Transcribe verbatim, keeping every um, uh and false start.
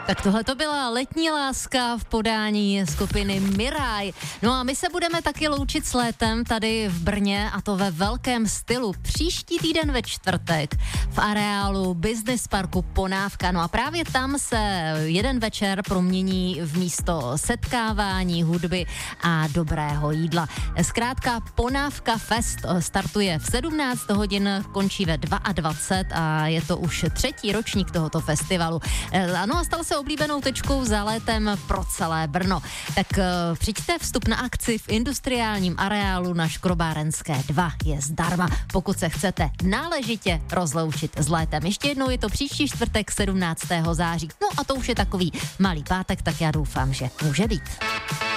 Tak tohle to byla Letní láska v podání skupiny Miraj. No a my se budeme taky loučit s létem tady v Brně, a to ve velkém stylu. Příští týden ve čtvrtek v areálu Business Parku Ponávka. No a právě tam se jeden večer promění v místo setkávání, hudby a dobrého jídla. Zkrátka Ponávka Fest startuje v sedmnáct hodin, končí ve dvacet dva a je to už třetí ročník tohoto festivalu. Ano, a stal se oblíbenou tečkou za létem pro celé Brno. Tak uh, přijďte, vstup na akci v industriálním areálu na Škrobárenské dva je zdarma, pokud se chcete náležitě rozloučit s létem. Ještě jednou je to příští čtvrtek sedmnáctého září. No a to už je takový malý pátek, tak já doufám, že může být.